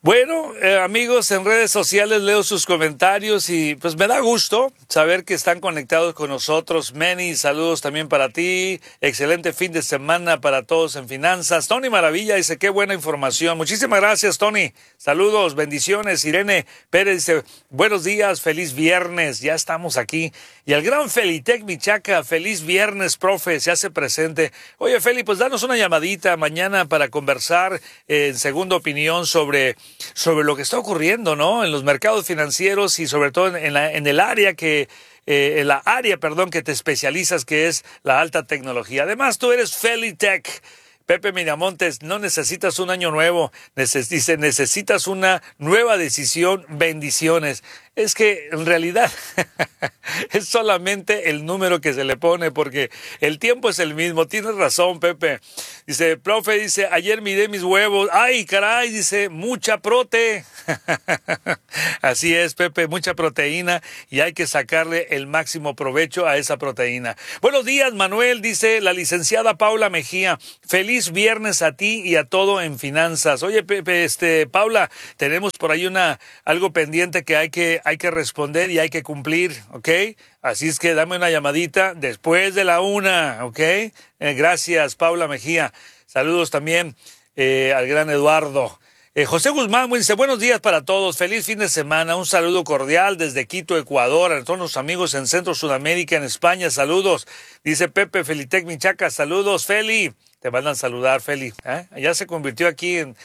Bueno, amigos, en redes sociales leo sus comentarios y pues me da gusto saber que están conectados con nosotros. Manny, saludos también para ti. Excelente fin de semana para todos en finanzas. Tony Maravilla dice, qué buena información. Muchísimas gracias, Tony. Saludos, bendiciones. Irene Pérez dice, buenos días, feliz viernes. Ya estamos aquí. Y al gran Felitec Michaca, feliz viernes, profe, se hace presente. Oye, Feli, pues danos una llamadita mañana para conversar en segunda opinión sobre lo que está ocurriendo, ¿no? En los mercados financieros y sobre todo en el área que que te especializas, que es la alta tecnología. Además, tú eres Felitec. Pepe Miramontes, no necesitas un año nuevo, necesitas una nueva decisión, bendiciones. Es que en realidad es solamente el número que se le pone porque el tiempo es el mismo. Tienes razón, Pepe. Dice, profe, dice, ayer miré mis huevos. Ay, caray, dice, mucha prote. Así es, Pepe, mucha proteína y hay que sacarle el máximo provecho a esa proteína. Buenos días, Manuel, dice la licenciada Paula Mejía. Feliz viernes a ti y a todo en finanzas. Oye, Pepe, Paula, tenemos por ahí algo pendiente que hay que responder y hay que cumplir, ¿ok? Así es que dame una llamadita después de la 1, ¿ok? Gracias, Paula Mejía. Saludos también al gran Eduardo. José Guzmán dice, buenos días para todos, feliz fin de semana, un saludo cordial desde Quito, Ecuador, a todos los amigos en Centro Sudamérica, en España, saludos. Dice Pepe Felitec Michaca, saludos, Feli. Te mandan saludar, Feli. Ya se convirtió aquí en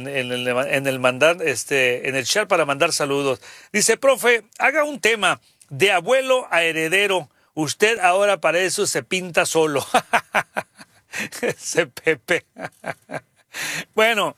el chat para mandar saludos. Dice, profe, haga un tema de abuelo a heredero. Usted ahora para eso se pinta solo. Ese Pepe. Bueno.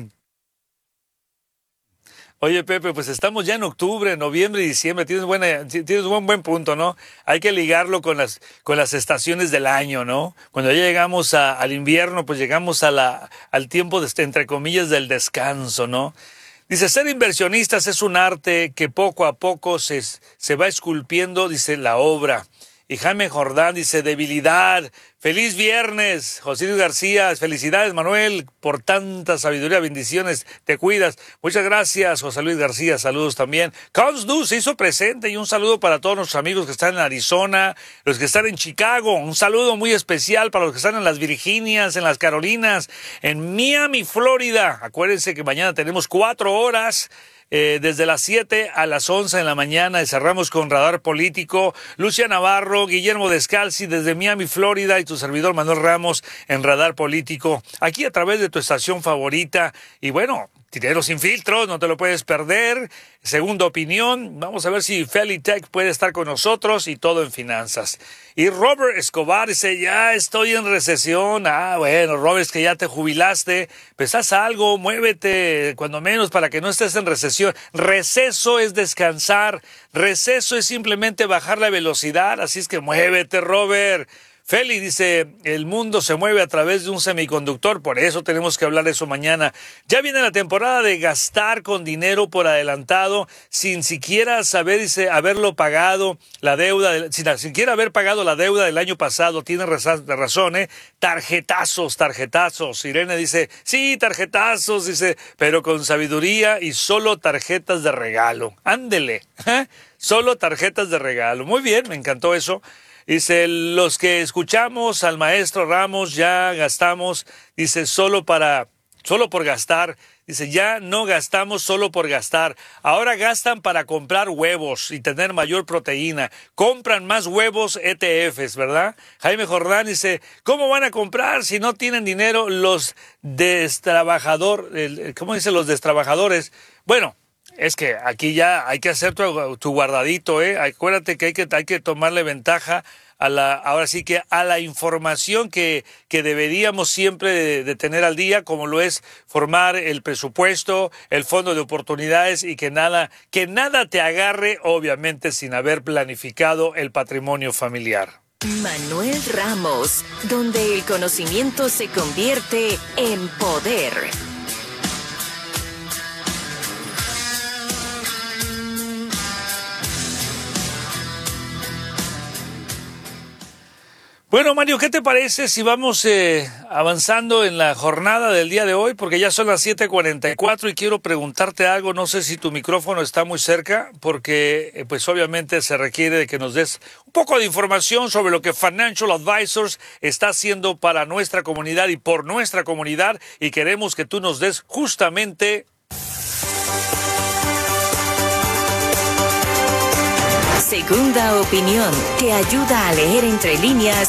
Oye, Pepe, pues estamos ya en octubre, noviembre y diciembre. Tienes un buen punto, ¿no? Hay que ligarlo con las estaciones del año, ¿no? Cuando ya llegamos al invierno, pues llegamos al tiempo entre comillas del descanso, ¿no? Dice, ser inversionistas es un arte que poco a poco se va esculpiendo, dice, la obra. Y Jaime Jordán dice, debilidad. Feliz viernes, José Luis García. Felicidades, Manuel, por tanta sabiduría, bendiciones. Te cuidas. Muchas gracias, José Luis García. Saludos también. Cons se hizo presente y un saludo para todos nuestros amigos que están en Arizona, los que están en Chicago. Un saludo muy especial para los que están en las Virginias, en las Carolinas, en Miami, Florida. Acuérdense que mañana tenemos 4 horas. Desde las 7 a las 11 de la mañana y cerramos con Radar Político. Lucia Navarro, Guillermo Descalzi desde Miami, Florida y tu servidor Manuel Ramos en Radar Político. Aquí a través de tu estación favorita y bueno, Dinero sin filtros, no te lo puedes perder. Segunda opinión, vamos a ver si Felitec puede estar con nosotros y todo en finanzas. Y Robert Escobar dice, ya estoy en recesión. Bueno, Robert, es que ya te jubilaste. Pues haz algo, muévete, cuando menos para que no estés en recesión. Receso es descansar. Receso es simplemente bajar la velocidad. Así es que muévete, Robert. Feli dice, el mundo se mueve a través de un semiconductor, por eso tenemos que hablar de eso mañana. Ya viene la temporada de gastar con dinero por adelantado, sin siquiera saber, dice, haberlo pagado, la deuda, sin siquiera haber pagado la deuda del año pasado. Tiene razón, Tarjetazos. Irene dice, sí, tarjetazos, dice, pero con sabiduría y solo tarjetas de regalo. Ándele, solo tarjetas de regalo. Muy bien, me encantó eso. Dice, los que escuchamos al maestro Ramos ya gastamos, dice, solo por gastar. Dice, ya no gastamos solo por gastar. Ahora gastan para comprar huevos y tener mayor proteína. Compran más huevos ETFs, ¿verdad? Jaime Jordán dice, ¿cómo van a comprar si no tienen dinero los ¿cómo dice los destrabajadores? Bueno, es que aquí ya hay que hacer tu guardadito, Acuérdate que hay que tomarle ventaja ahora sí que a la información que deberíamos siempre de tener al día, como lo es formar el presupuesto, el fondo de oportunidades y que nada te agarre, obviamente, sin haber planificado el patrimonio familiar. Manuel Ramos, donde el conocimiento se convierte en poder. Bueno, Mario, ¿qué te parece si vamos avanzando en la jornada del día de hoy? Porque ya son las 7:44 y quiero preguntarte algo. No sé si tu micrófono está muy cerca, porque pues obviamente se requiere de que nos des un poco de información sobre lo que Financial Advisors está haciendo para nuestra comunidad y por nuestra comunidad, y queremos que tú nos des justamente... Segunda opinión te ayuda a leer entre líneas